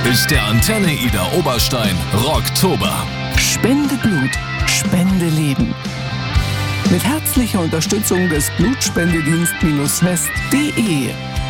ist der Antenne Ida Oberstein Rocktober. Spende Blut, Spende Leben. Mit herzlicher Unterstützung des Blutspendedienst-west.de